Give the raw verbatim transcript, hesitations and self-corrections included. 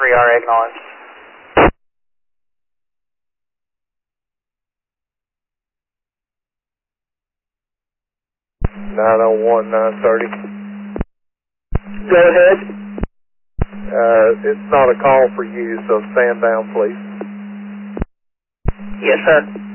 three R acknowledged. nine oh one, nine thirty. Go ahead. Uh, it's not a call for you, so stand down, please. Yes, sir.